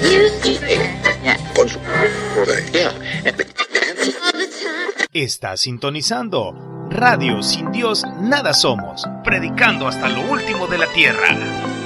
Está sintonizando Radio Sin Dios Nada Somos, predicando hasta lo último de la tierra.